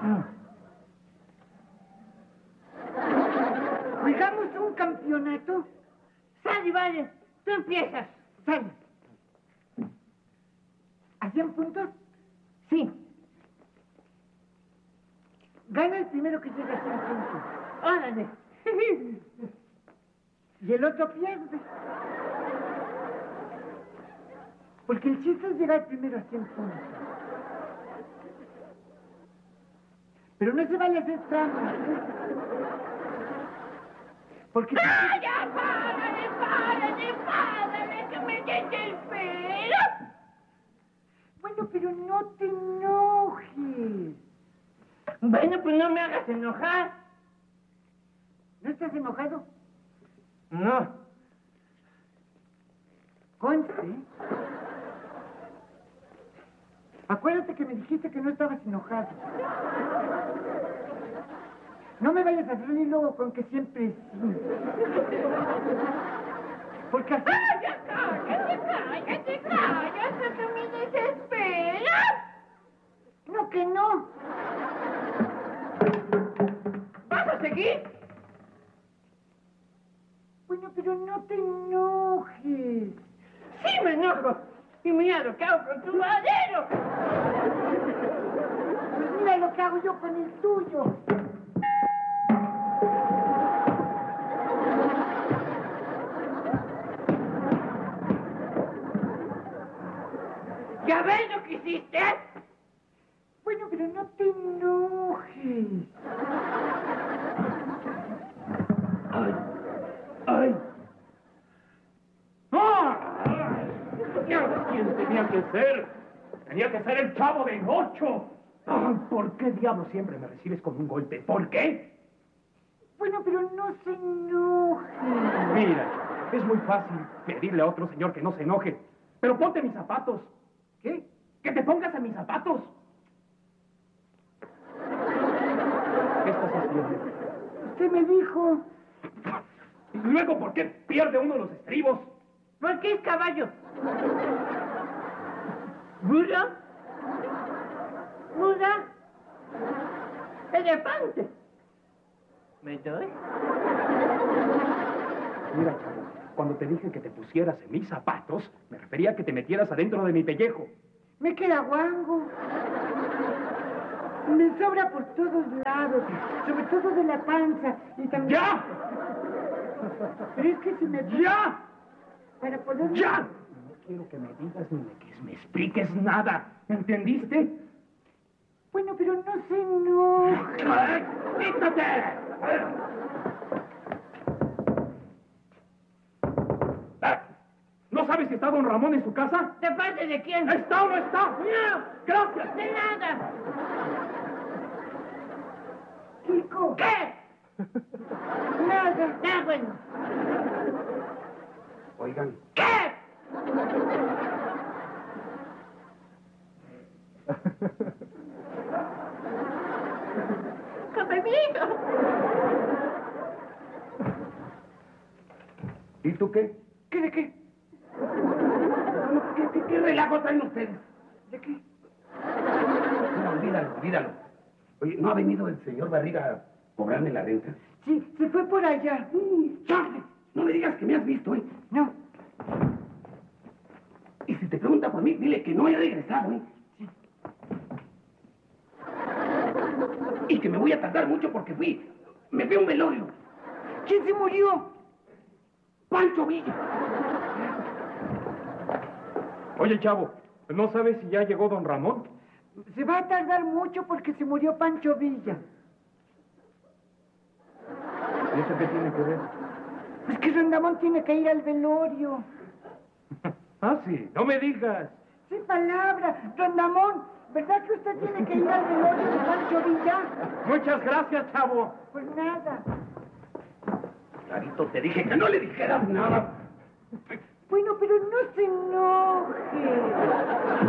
¿Jugamos un campeonato? Sale, vale. Tú empiezas. Sale. ¿A 100 puntos? Sí. Gana el primero que llegue a 100 puntos. Órale. Y el otro pierde. Porque el chiste es llegar primero a 100 puntos. Pero no se vale hacer trampas, ¿eh? Porque... ¡Ah, ya! ¡Párale, que me desespero! Bueno, pero no te enojes. Bueno, pues no me hagas enojar. ¿No estás enojado? No. Conste. Acuérdate que me dijiste que no estabas enojado. No me vayas a salir luego con que siempre sí. Porque así... ¡Ah, ya! ¡Cállate, que me desesperas! No, que no. ¿Vas a seguir? Bueno, pero no te enojes. Sí me enojo. Y mira lo que hago con tu madero. Pues mira lo que hago yo con el tuyo. ¿Ya ves lo que hiciste? Bueno, pero no te enojes. ¡Ay! ¿Quién tenía que ser? Tenía que ser el Chavo del 8. ¿Por qué diablos siempre me recibes con un golpe? ¿Por qué? Bueno, pero no se enoje. Mira, es muy fácil pedirle a otro señor que no se enoje. Pero ponte mis zapatos. ¿Qué? ¡Que te pongas en mis zapatos! ¿Qué estás haciendo? Usted me dijo. ¿Y luego por qué pierde uno los estribos? ¿Por qué es caballo? ¿Burro? ¿Muda? ¿Elefante? ¿Me doy? Mira, chavo, cuando te dije que te pusieras en mis zapatos, me refería a que te metieras adentro de mi pellejo. Me queda guango. Me sobra por todos lados, sobre todo de la panza y también... ¡Ya! Pero es que si me... ¡Ya! Para poder... ¡Ya! No quiero que me digas ni me expliques nada. ¿Entendiste? Bueno, pero no se enoje. ¡Quítate! ¿No sabes si está don Ramón en su casa? ¿De parte de quién? ¿Está o no está? ¡No! ¡Gracias! ¡De nada! Kiko. ¿Qué? Nada. Ah, bueno. Oigan. ¿Qué? ¡Conmigo! ¿Y tú qué? ¿Qué de qué? ¿Qué relajo traen ustedes? ¿De qué? No, olvídalo. Oye, ¿no ha venido el señor Barriga a cobrarme la renta? Sí, se fue por allá. ¡Charlie! No me digas que me has visto, ¿eh? No. Y si te pregunta por mí, dile que no he regresado, ¿eh? Sí. Y que me voy a tardar mucho porque me fui a un velorio. ¿Quién se murió? Pancho Villa. Oye, chavo, ¿no sabes si ya llegó don Ramón? Se va a tardar mucho porque se murió Pancho Villa. ¿Y eso qué tiene que ver? Pues que Rondamón tiene que ir al velorio. Ah, sí, no me digas. Sin palabra, Rondamón, ¿verdad que usted tiene que ir al velorio de Pancho Villa? Muchas gracias, chavo. Pues nada. Clarito, te dije que no le dijeras nada. Bueno, pero no se enoje.